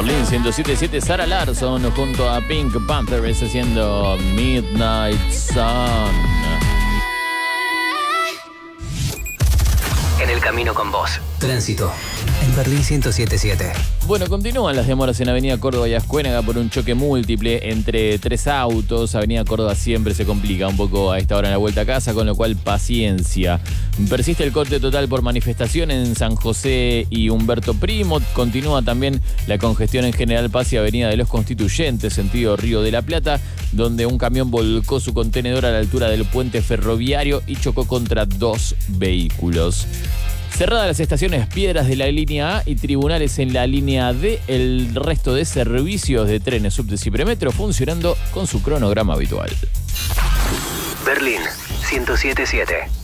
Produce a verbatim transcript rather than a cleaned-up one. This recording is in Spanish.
Berlín ciento siete punto siete, Sarah Larsson junto a Pink Panthers haciendo Midnight Sun. En el camino con vos. Tránsito en Berlín ciento siete punto siete. Bueno, continúan las demoras en Avenida Córdoba y Ascuénaga por un choque múltiple entre tres autos. Avenida Córdoba siempre se complica un poco a esta hora en la vuelta a casa, con lo cual paciencia. Persiste el corte total por manifestación en San José y Humberto Primo. Continúa también la congestión en General Paz y Avenida de los Constituyentes, sentido Río de la Plata, donde un camión volcó su contenedor a la altura del puente ferroviario y chocó contra dos vehículos. Cerradas las estaciones Piedras de la línea A y Tribunales en la línea D, el resto de servicios de trenes, subtes y premetro funcionando con su cronograma habitual. Berlín ciento siete punto siete.